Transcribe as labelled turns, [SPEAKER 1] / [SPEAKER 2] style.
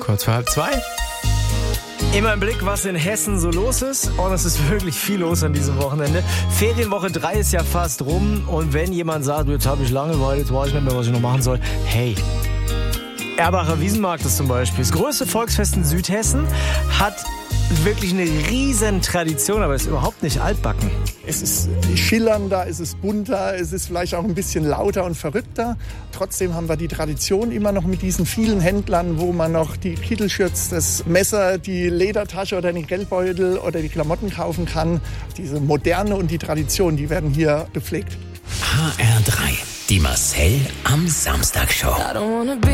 [SPEAKER 1] Kurz vor 1:30. Immer im Blick, was in Hessen so los ist. Und es ist wirklich viel los an diesem Wochenende. Ferienwoche 3 ist ja fast rum. Und wenn jemand sagt, jetzt habe ich Langeweile, jetzt weiß ich nicht mehr, was ich noch machen soll. Hey, Erbacher Wiesenmarkt ist zum Beispiel das größte Volksfest in Südhessen. Hat wirklich eine riesen Tradition, aber ist überhaupt nicht altbacken.
[SPEAKER 2] Es ist schillernder, es ist bunter, es ist vielleicht auch ein bisschen lauter und verrückter. Trotzdem haben wir die Tradition immer noch mit diesen vielen Händlern, wo man noch die Kittelschürz, das Messer, die Ledertasche oder den Geldbeutel oder die Klamotten kaufen kann. Diese Moderne und die Tradition, die werden hier gepflegt.
[SPEAKER 3] HR3, die Marcel am Samstag Show.